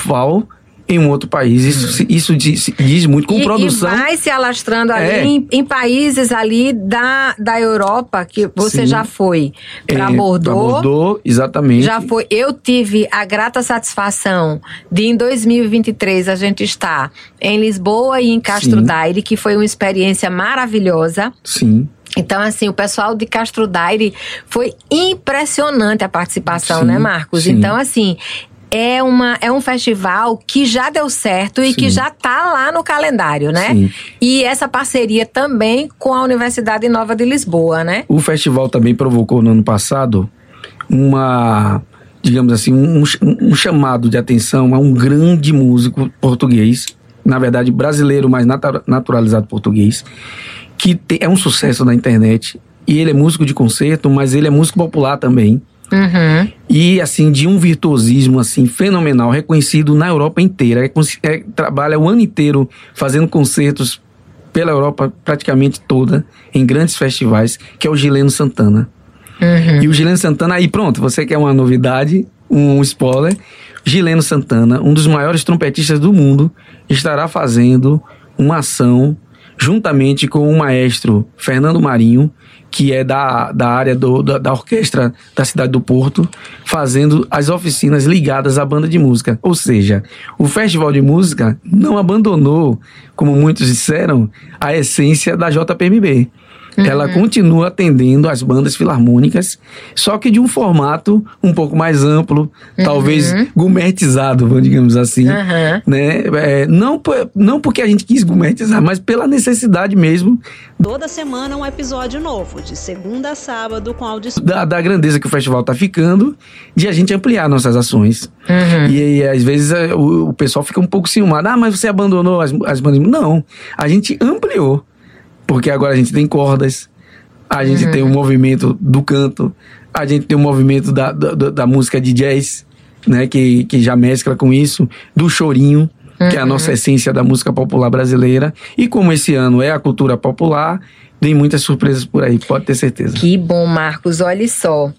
triunfal em um outro país. Isso diz muito com produção. E vai se alastrando ali em países ali da Europa, que você já foi para Bordeaux. Para Bordeaux, exatamente. Já foi. Eu tive a grata satisfação de, em 2023, a gente estar em Lisboa e em Castro Daire, que foi uma experiência maravilhosa. Sim. Então, assim, o pessoal de Castro Daire foi impressionante a participação, né, Marcos? Sim. Então, assim, é um festival que já deu certo e que já está lá no calendário, né? Sim. E essa parceria também com a Universidade Nova de Lisboa, né? O festival também provocou no ano passado digamos assim, um chamado de atenção a um grande músico português, na verdade brasileiro, mas naturalizado português, que é um sucesso na internet. E ele é músico de concerto, mas ele é músico popular também. Uhum. E, assim, de um virtuosismo, assim, fenomenal, reconhecido na Europa inteira. Trabalha o ano inteiro fazendo concertos pela Europa praticamente toda, em grandes festivais, que é o Gileno Santana. Uhum. E o Gileno Santana, aí pronto, você quer uma novidade, um spoiler. Gileno Santana, um dos maiores trompetistas do mundo, estará fazendo uma ação juntamente com o maestro Fernando Marinho, que é da área da orquestra da cidade do Porto, fazendo as oficinas ligadas à banda de música. Ou seja, o Festival de Música não abandonou, como muitos disseram, a essência da JPMB. Ela continua atendendo as bandas filarmônicas, só que de um formato um pouco mais amplo, talvez gourmetizado, digamos assim, né? Não porque a gente quis gourmetizar, mas pela necessidade mesmo. Toda semana um episódio novo, de segunda a sábado, com audição. Da grandeza que o festival está ficando, de a gente ampliar nossas ações. E às vezes o pessoal fica um pouco ciumado. Mas você abandonou as bandas? Não, a gente ampliou. Porque agora a gente tem cordas, a gente tem o movimento do canto, a gente tem o movimento da música de jazz, né, que já mescla com isso, do chorinho, que é a nossa essência da música popular brasileira. E como esse ano é a cultura popular, tem muitas surpresas por aí, pode ter certeza. Que bom, Marcos, olha só.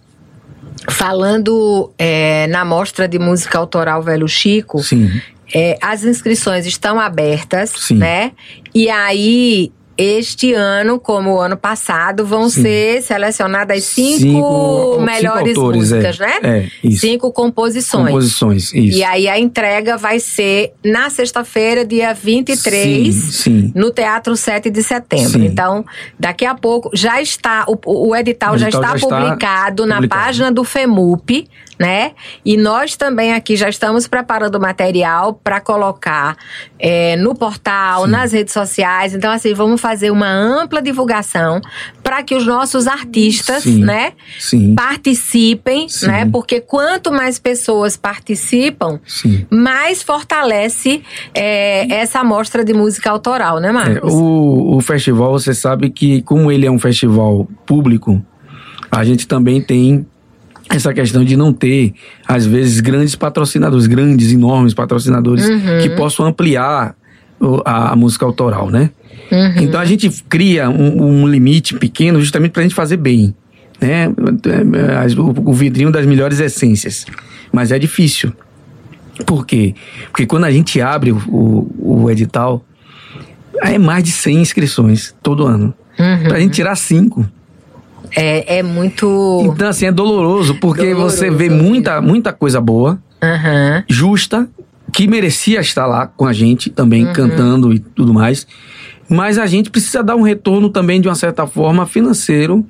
Falando na Mostra de Música Autoral Velho Chico, as inscrições estão abertas, né? E aí, este ano, como o ano passado, vão ser selecionadas cinco melhores autores, músicas, né? Isso. 5 composições. Isso. E aí a entrega vai ser na sexta-feira, dia 23, no Teatro 7 de Setembro. Então, daqui a pouco, já está, o edital já está publicado na página do FEMUP, né? E nós também aqui já estamos preparando o material para colocar no portal, nas redes sociais. Então, assim, vamos fazer uma ampla divulgação para que os nossos artistas, né, participem, né? Porque quanto mais pessoas participam, mais fortalece essa mostra de música autoral, né, Marcos? O festival, você sabe que, como ele é um festival público, a gente também tem essa questão de não ter, às vezes, grandes patrocinadores, enormes patrocinadores que possam ampliar a música autoral, né? Então a gente cria um limite pequeno justamente pra gente fazer bem, né? O vidrinho das melhores essências. Mas é difícil. Por quê? Porque quando a gente abre o edital, é mais de 100 inscrições todo ano. Pra gente tirar 5. É muito... Então, assim, é doloroso, porque você vê muita coisa boa, justa, que merecia estar lá com a gente também, cantando e tudo mais. Mas a gente precisa dar um retorno também, de uma certa forma, financeiro,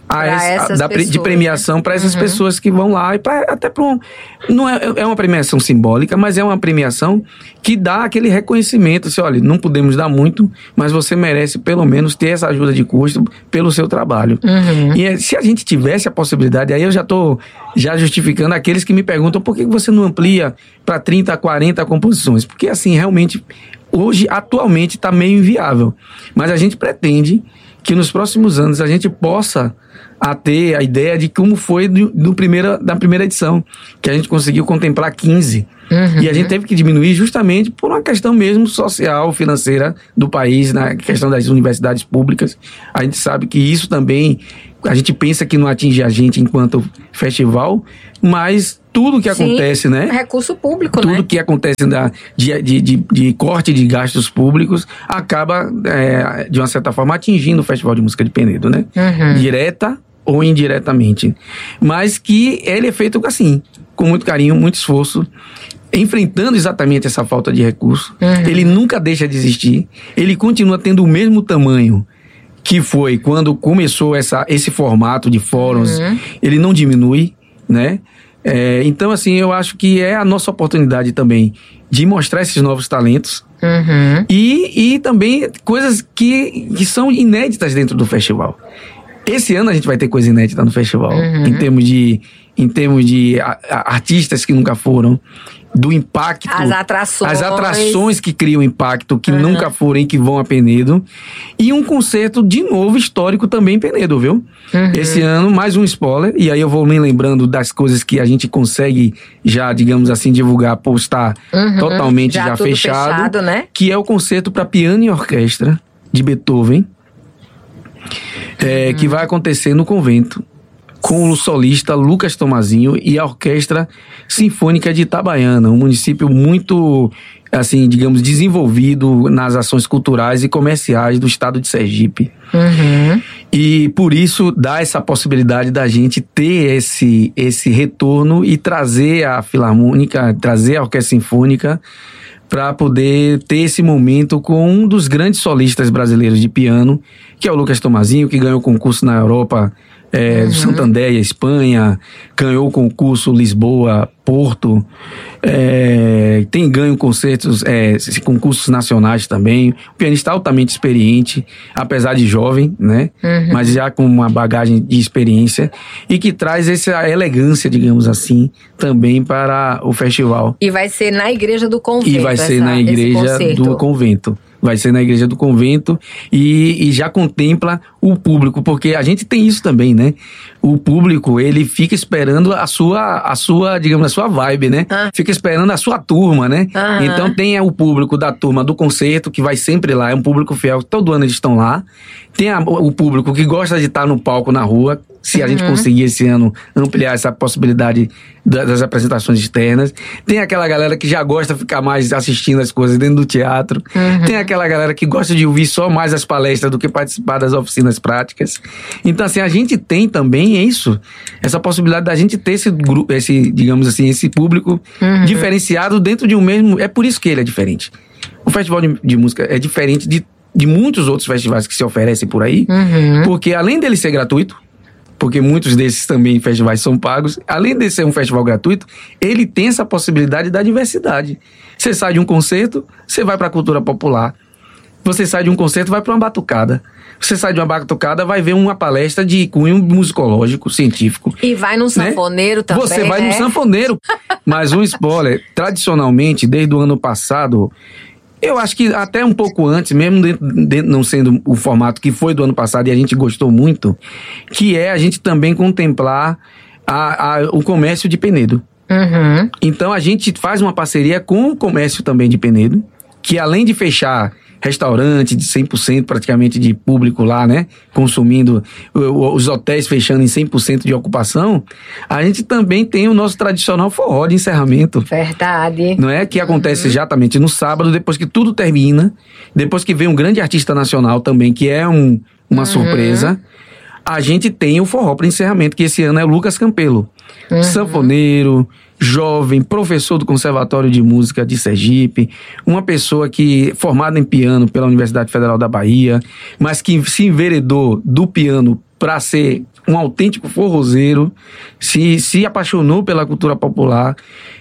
de premiação para essas pessoas que vão lá. E não é uma premiação simbólica, mas é uma premiação que dá aquele reconhecimento. Assim, olha, não podemos dar muito, mas você merece pelo menos ter essa ajuda de custo pelo seu trabalho. E se a gente tivesse a possibilidade, aí eu já estou justificando aqueles que me perguntam por que você não amplia para 30, 40 composições. Porque assim, realmente, hoje, atualmente, está meio inviável. Mas a gente pretende que nos próximos anos a gente possa a ter a ideia de como foi da primeira edição, que a gente conseguiu contemplar 15. E a gente teve que diminuir justamente por uma questão mesmo social, financeira do país, na questão das universidades públicas. A gente sabe que isso também, a gente pensa que não atinge a gente enquanto festival, mas tudo que acontece, né? Recurso público, tudo que acontece de corte de gastos públicos acaba, de uma certa forma, atingindo o Festival de Música de Penedo, né? Direta ou indiretamente. Mas que ele é feito assim, com muito carinho, muito esforço, enfrentando exatamente essa falta de recurso. Ele nunca deixa de existir. Ele continua tendo o mesmo tamanho que foi quando começou esse formato de fóruns. Ele não diminui, né? Então, assim, eu acho que é a nossa oportunidade também de mostrar esses novos talentos e também coisas que são inéditas dentro do festival. Esse ano a gente vai ter coisa inédita no festival, em termos de artistas que nunca foram, do impacto. As atrações que criam impacto, que nunca foram e que vão a Penedo. E um concerto, de novo, histórico também em Penedo, viu? Esse ano, mais um spoiler, e aí eu vou me lembrando das coisas que a gente consegue já, digamos assim, divulgar, por estar totalmente já fechado, né? Que é o concerto para piano e orquestra de Beethoven, que vai acontecer no Convento, com o solista Lucas Tomazinho e a Orquestra Sinfônica de Itabaiana, um município muito, assim, digamos, desenvolvido nas ações culturais e comerciais do estado de Sergipe. E por isso dá essa possibilidade da gente ter esse retorno e trazer a Filarmônica, trazer a Orquestra Sinfônica para poder ter esse momento com um dos grandes solistas brasileiros de piano, que é o Lucas Tomazinho, que ganhou concurso na Europa, Santander, Espanha, ganhou o concurso Lisboa, Porto, tem ganho concertos, concursos nacionais também. O pianista altamente experiente, apesar de jovem, né? Mas já com uma bagagem de experiência e que traz essa elegância, digamos assim, também para o festival. E vai ser na Igreja do Convento. E vai ser na Igreja do Convento. Vai ser na Igreja do Convento e já contempla o público, porque a gente tem isso também, né? O público, ele fica esperando a sua, digamos, a sua vibe, né? Fica esperando a sua turma, né? Então tem o público da turma do concerto, que vai sempre lá, é um público fiel, todo ano eles estão lá. Tem o público que gosta de estar no palco, na rua, se a gente conseguir esse ano ampliar essa possibilidade das apresentações externas. Tem aquela galera que já gosta de ficar mais assistindo as coisas dentro do teatro. Tem aquela galera que gosta de ouvir só mais as palestras do que participar das oficinas práticas. Então, assim, a gente tem também isso, essa possibilidade da gente ter esse grupo, digamos assim, esse público diferenciado dentro de um mesmo... É por isso que ele é diferente. O Festival de Música é diferente de muitos outros festivais que se oferecem por aí, porque além dele ser gratuito, porque muitos desses também festivais são pagos, além de ser um festival gratuito, ele tem essa possibilidade da diversidade. Você sai de um concerto, você vai para a cultura popular. Você sai de um concerto, vai para uma batucada. Você sai de uma batucada, vai ver uma palestra de cunho musicológico, científico. E vai num sanfoneiro, né? Também, você vai num sanfoneiro. Mas um spoiler, tradicionalmente, desde o ano passado... Eu acho que até um pouco antes, mesmo não sendo o formato que foi do ano passado e a gente gostou muito, que é a gente também contemplar o comércio de Penedo. Então a gente faz uma parceria com o comércio também de Penedo, que além de fechar restaurante de 100% praticamente de público lá, né? Consumindo, os hotéis fechando em 100% de ocupação, a gente também tem o nosso tradicional forró de encerramento. Verdade. Não é? Que acontece exatamente no sábado, depois que tudo termina, depois que vem um grande artista nacional também, que é uma surpresa. A gente tem o forró para encerramento, que esse ano é o Lucas Campelo. Sanfoneiro, jovem, professor do Conservatório de Música de Sergipe, uma pessoa que formada em piano pela Universidade Federal da Bahia, mas que se enveredou do piano para ser um autêntico forrozeiro, se apaixonou pela cultura popular.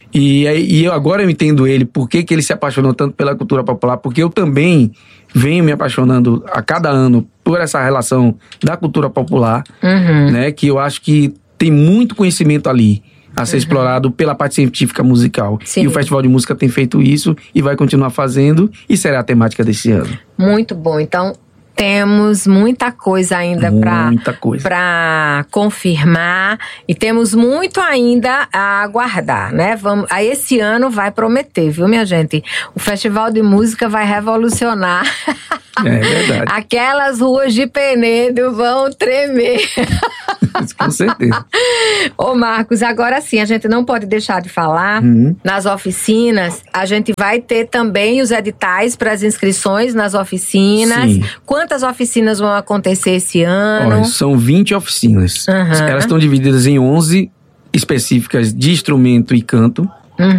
E agora eu entendo ele, por que ele se apaixonou tanto pela cultura popular, porque eu também venho me apaixonando a cada ano por essa relação da cultura popular, né, que eu acho que tem muito conhecimento ali a ser explorado pela parte científica musical. Sim. E o Festival de Música tem feito isso e vai continuar fazendo, e será a temática desse ano. Muito bom. Então, Temos muita coisa ainda para confirmar e temos muito ainda a aguardar, né? Aí esse ano vai prometer, viu, minha gente? O Festival de Música vai revolucionar. É verdade. Aquelas ruas de Penedo vão tremer. Com certeza. Ô Marcos, agora sim, a gente não pode deixar de falar. Nas oficinas, a gente vai ter também os editais para as inscrições nas oficinas. Sim. Quantas oficinas vão acontecer esse ano? Olha, são 20 oficinas. Elas estão divididas em 11 específicas de instrumento e canto.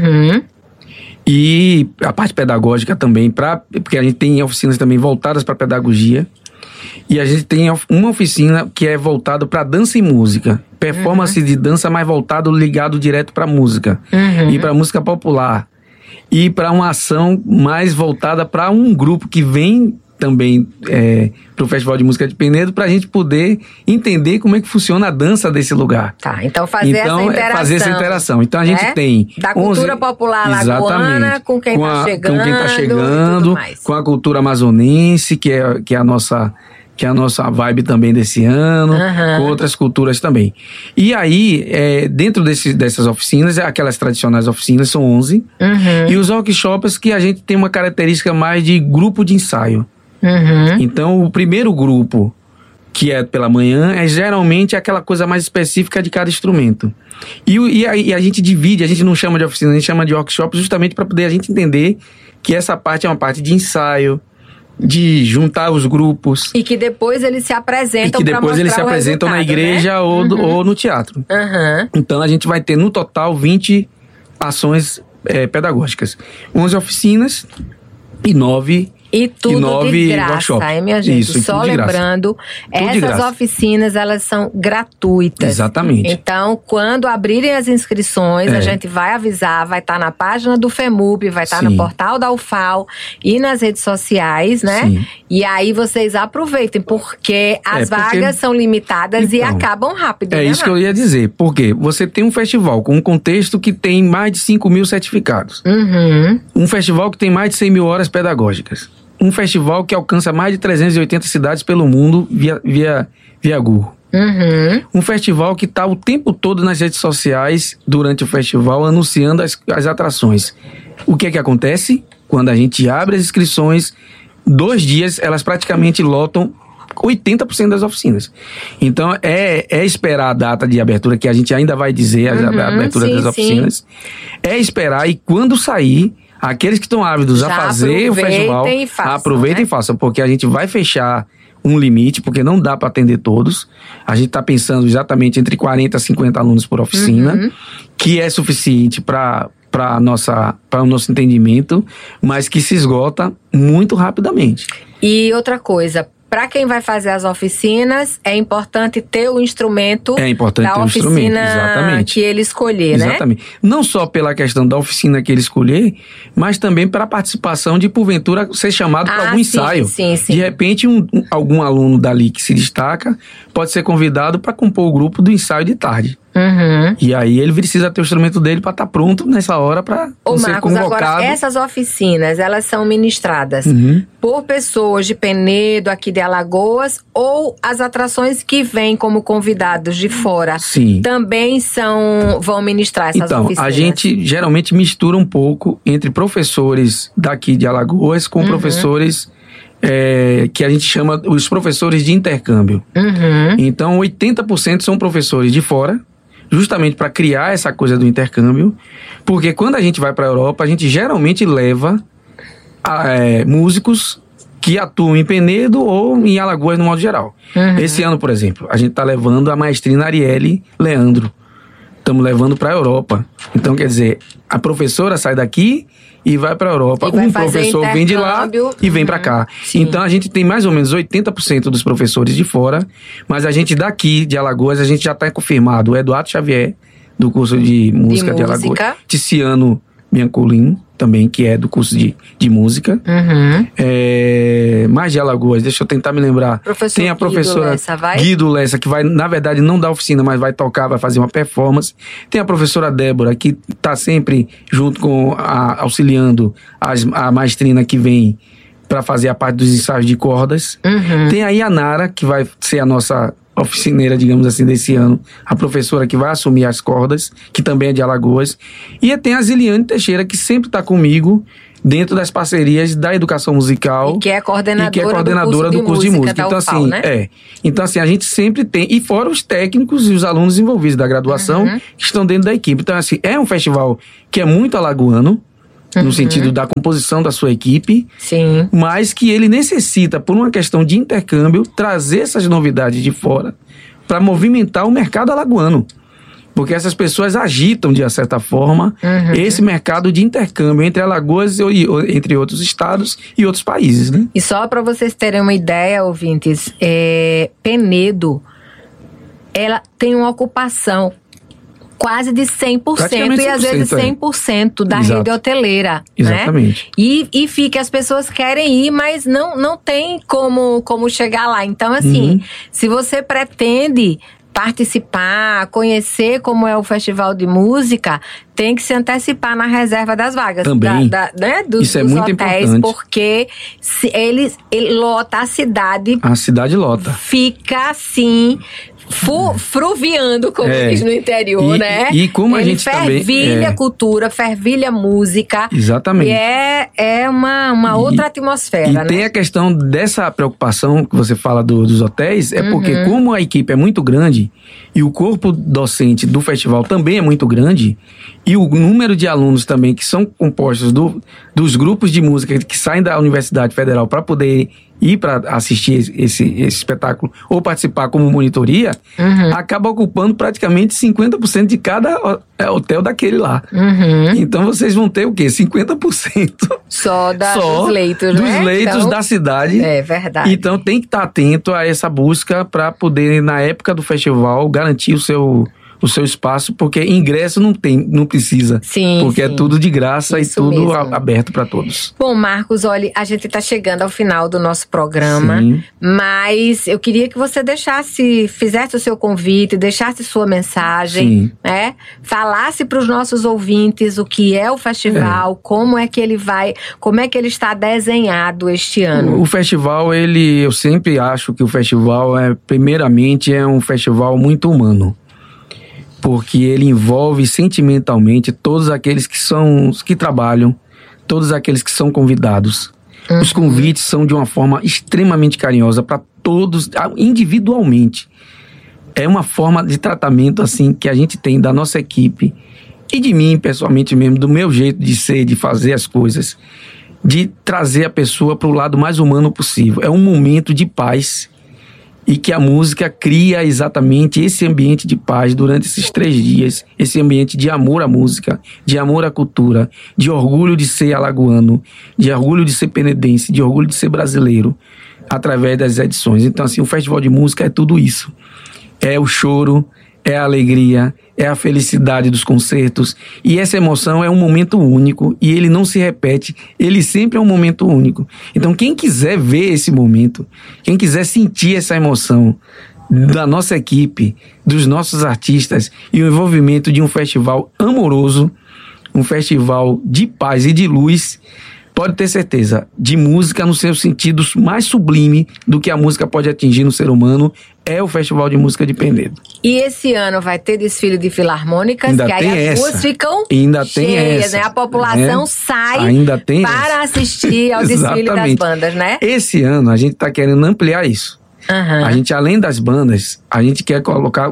E a parte pedagógica também, porque a gente tem oficinas também voltadas para pedagogia. E a gente tem uma oficina que é voltada para dança e música. Performance de dança, mais voltado, ligado direto para música. E para música popular. E para uma ação mais voltada para um grupo que vem também para o Festival de Música de Penedo, para a gente poder entender como é que funciona a dança desse lugar. Tá, então fazer essa interação. Então a gente tem... Da cultura popular lagoana com quem está chegando. Com quem está chegando, com a cultura amazonense, que é a nossa vibe também desse ano, com outras culturas também. E aí, dentro dessas oficinas, aquelas tradicionais oficinas, são 11, e os workshops que a gente tem uma característica mais de grupo de ensaio. Então, o primeiro grupo, que é pela manhã, é geralmente aquela coisa mais específica de cada instrumento. E a gente divide, a gente não chama de oficina, a gente chama de workshop, justamente para poder a gente entender que essa parte é uma parte de ensaio, de juntar os grupos. E que depois eles se apresentam na igreja, né? ou no teatro. Então a gente vai ter no total 20 ações pedagógicas. 11 oficinas e 9 E tudo de graça, minha gente? Isso, só lembrando, essas oficinas, elas são gratuitas. Exatamente. Então, quando abrirem as inscrições, a gente vai avisar, vai estar na página do FEMUP, vai estar no portal da UFAL e nas redes sociais, né? Sim. E aí vocês aproveitem, porque as vagas são limitadas e acabam rápido. É isso que eu ia dizer, porque você tem um festival com um contexto que tem mais de 5 mil certificados. Um festival que tem mais de 100 mil horas pedagógicas. Um festival que alcança mais de 380 cidades pelo mundo via Google. Um festival que está o tempo todo nas redes sociais, durante o festival, anunciando as atrações. O que é que acontece? Quando a gente abre as inscrições, 2 dias, elas praticamente lotam 80% das oficinas. Então, é esperar a data de abertura, que a gente ainda vai dizer, a abertura das oficinas. É esperar, e quando sair... Aqueles que estão ávidos a fazer o festival, aproveitem e façam, porque a gente vai fechar um limite, porque não dá para atender todos. A gente está pensando exatamente entre 40 a 50 alunos por oficina, que é suficiente para o nosso entendimento, mas que se esgota muito rapidamente. E outra coisa, para quem vai fazer as oficinas, é importante ter o instrumento da oficina que ele escolher, né? Exatamente. Não só pela questão da oficina que ele escolher, mas também para a participação de, porventura, ser chamado para algum ensaio. Sim. De repente, algum aluno dali que se destaca pode ser convidado para compor o grupo do ensaio de tarde. E aí ele precisa ter o instrumento dele para estar pronto nessa hora para ser convocado. Agora, essas oficinas, elas são ministradas por pessoas de Penedo, aqui de Alagoas, ou as atrações que vêm como convidados de fora também vão ministrar essas oficinas? Então, a gente geralmente mistura um pouco entre professores daqui de Alagoas com professores... que a gente chama os professores de intercâmbio. Então, 80% são professores de fora, justamente para criar essa coisa do intercâmbio, porque quando a gente vai para a Europa, a gente geralmente leva músicos que atuam em Penedo ou em Alagoas no modo geral. Esse ano, por exemplo, a gente está levando a maestrina Arielle Leandro. Estamos levando para a Europa. Então, quer dizer, a professora sai daqui e vai para a Europa. Um professor vem de lá e vem para cá. Então, a gente tem mais ou menos 80% dos professores de fora, mas a gente daqui, de Alagoas, a gente já está confirmado. O Eduardo Xavier, do curso de música de Alagoas. Tiziano Biancolin, também, que é do curso de música. Mais de Alagoas, deixa eu tentar me lembrar. Tem a professora Guido Lessa, que vai, na verdade, não dar oficina, mas vai tocar, vai fazer uma performance. Tem a professora Débora, que está sempre junto com auxiliando a maestrina que vem para fazer a parte dos ensaios de cordas. Tem aí a Nara, que vai ser a nossa oficineira, digamos assim, desse ano, a professora que vai assumir as cordas, que também é de Alagoas. E tem a Ziliane Teixeira, que sempre está comigo dentro das parcerias da educação musical. E que é coordenadora do curso de música. Então, UFAL, assim, né? Então, assim, a gente sempre tem, e fora os técnicos e os alunos envolvidos da graduação, que estão dentro da equipe. Então, assim, é um festival que é muito alagoano, no sentido da composição da sua equipe, sim, mas que ele necessita, por uma questão de intercâmbio, trazer essas novidades de fora para movimentar o mercado alagoano. Porque essas pessoas agitam, de certa forma, esse mercado de intercâmbio entre Alagoas e entre outros estados e outros países, né? E só para vocês terem uma ideia, ouvintes, Penedo, ela tem uma ocupação quase de 100% e às vezes 100% da rede hoteleira. Exatamente. Né? E fica, as pessoas querem ir, mas não tem como chegar lá. Então, assim, se você pretende participar, conhecer como é o festival de música, tem que se antecipar na reserva das vagas. Também. Dos muito hotéis, importante. Porque ele lota a cidade. A cidade lota. Fica assim, fruviando, como diz no interior, né? E como a gente também... fervilha cultura, fervilha música. Exatamente. E é uma outra atmosfera, né? E tem a questão dessa preocupação que você fala dos hotéis, porque como a equipe é muito grande e o corpo docente do festival também é muito grande, e o número de alunos também que são compostos dos grupos de música que saem da Universidade Federal para poder ir para assistir esse espetáculo ou participar como monitoria, acaba ocupando praticamente 50% de cada hotel daquele lá. Então vocês vão ter o quê? 50% só dos leitos, né? Dos leitos então, da cidade. É verdade. Então tem que estar atento a essa busca para poder, na época do festival, garantir o seu espaço, porque ingresso não precisa. Sim, porque é tudo de graça. Isso e tudo mesmo. Aberto para todos. Bom, Marcos, olha, a gente está chegando ao final do nosso programa, mas eu queria que você fizesse o seu convite, deixasse sua mensagem, né? Falasse para os nossos ouvintes o que é o festival, como é que ele está desenhado este ano. O festival, eu sempre acho que o festival primeiramente é um festival muito humano. Porque ele envolve sentimentalmente todos aqueles que trabalham, todos aqueles que são convidados. Os convites são de uma forma extremamente carinhosa para todos, individualmente. É uma forma de tratamento assim que a gente tem da nossa equipe e de mim, pessoalmente mesmo, do meu jeito de ser, de fazer as coisas, de trazer a pessoa para o lado mais humano possível. É um momento de paz. E que a música cria exatamente esse ambiente de paz durante esses 3 dias. Esse ambiente de amor à música, de amor à cultura, de orgulho de ser alagoano, de orgulho de ser penedense, de orgulho de ser brasileiro, através das edições. Então, assim, o Festival de Música é tudo isso. É o choro, é a alegria, é a felicidade dos concertos. E essa emoção é um momento único e ele não se repete, ele sempre é um momento único. Então quem quiser ver esse momento, quem quiser sentir essa emoção da nossa equipe, dos nossos artistas e o envolvimento de um festival amoroso, um festival de paz e de luz, pode ter certeza, de música no seu sentido mais sublime do que a música pode atingir no ser humano, é o Festival de Música de Penedo. E esse ano vai ter desfile de filarmônicas, ainda que aí as ruas ficam cheias, né? A população sai para assistir ao desfile das bandas, né? Esse ano a gente está querendo ampliar isso. A gente, além das bandas, a gente quer colocar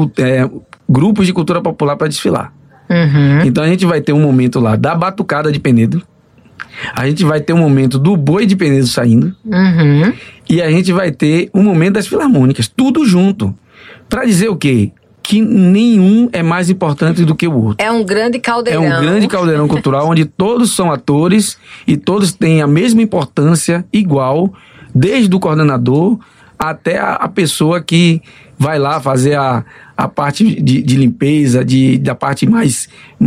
grupos de cultura popular para desfilar. Então a gente vai ter um momento lá da batucada de Penedo. A gente vai ter um momento do boi de Penedo saindo. E a gente vai ter um momento das filarmônicas. Tudo junto. Pra dizer o quê? Que nenhum é mais importante do que o outro. É um grande caldeirão. É um grande caldeirão cultural onde todos são atores e todos têm a mesma importância igual, desde o coordenador até a pessoa que vai lá fazer a parte de limpeza, da parte mais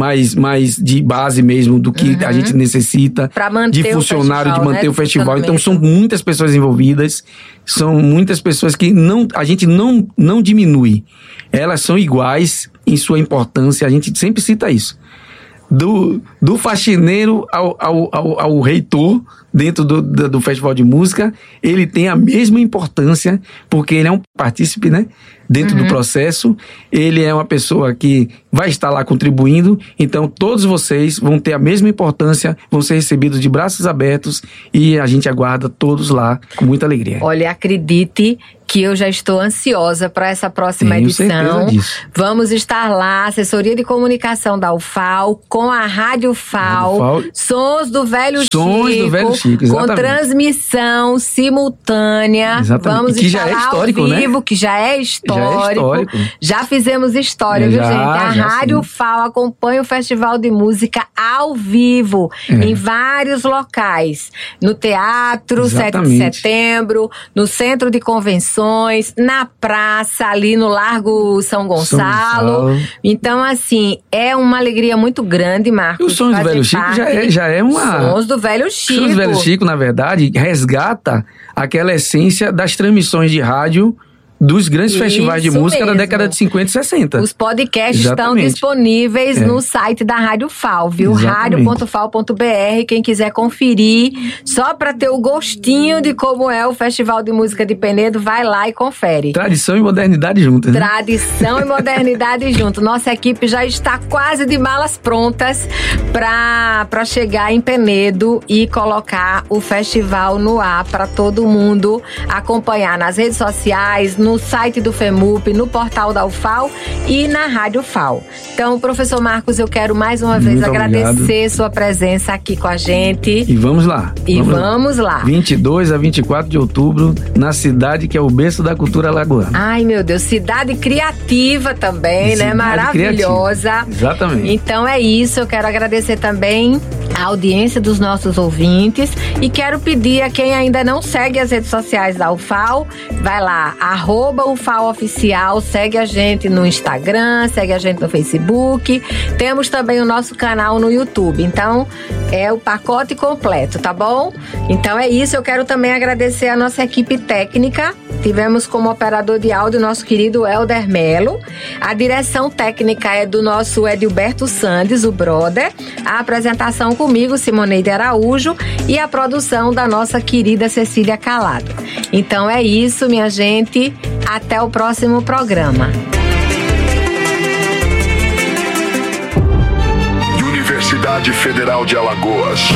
de base mesmo, do que a gente necessita, de funcionário, de manter o festival. Então são muitas pessoas envolvidas, são muitas pessoas que a gente não diminui. Elas são iguais em sua importância, a gente sempre cita isso. do faxineiro ao reitor dentro do Festival de Música, ele tem a mesma importância, porque ele é um partícipe, né? Dentro do processo, ele é uma pessoa que vai estar lá contribuindo, então todos vocês vão ter a mesma importância, vão ser recebidos de braços abertos e a gente aguarda todos lá com muita alegria. Olha, acredite que eu já estou ansiosa para essa próxima edição. Certeza disso. Vamos estar lá, assessoria de comunicação da UFAL, com a Rádio UFAL, Sons do Velho Chico, com transmissão simultânea. Exatamente. Vamos que estar já é lá histórico, ao vivo, né? Que já é histórico. Já fizemos história, viu, gente? A Rádio UFAL acompanha o Festival de Música ao vivo, em vários locais. No Teatro 7 de Setembro, no Centro de Convenções, na praça, ali no Largo São Gonçalo. Então, assim, é uma alegria muito grande, Marcos. E o Sons do Velho Chico já é uma... Sons do Velho Chico. Sons do Velho Chico, na verdade, resgata aquela essência das transmissões de rádio dos grandes festivais de música da década de 50 e 60. Os podcasts estão disponíveis no site da Rádio FAL, viu? radio.fal.br. Quem quiser conferir, só para ter o gostinho de como é o Festival de Música de Penedo, vai lá e confere. Tradição e modernidade juntas. Né? Tradição e modernidade junto. Nossa equipe já está quase de malas prontas para chegar em Penedo e colocar o festival no ar para todo mundo acompanhar nas redes sociais, no site do FEMUP, no portal da UFAL e na Rádio UFAL. Então, professor Marcos, eu quero mais uma vez agradecer sua presença aqui com a gente. E vamos lá. Vamos lá. 22 a 24 de outubro, na cidade que é o berço da cultura alagoana. Ai, meu Deus, cidade criativa também, né? Maravilhosa. Criativa. Exatamente. Então é isso, eu quero agradecer também a audiência dos nossos ouvintes e quero pedir a quem ainda não segue as redes sociais da UFAL, vai lá, @UFAL Oficial, segue a gente no Instagram, segue a gente no Facebook, temos também o nosso canal no YouTube, então é o pacote completo, tá bom? Então é isso, eu quero também agradecer a nossa equipe técnica, tivemos como operador de áudio o nosso querido Helder Melo, a direção técnica é do nosso Edilberto Sandes, o brother, a apresentação comigo, Simoneide Araújo, e a produção da nossa querida Cecília Calado. Então é isso, minha gente. Até o próximo programa. Universidade Federal de Alagoas.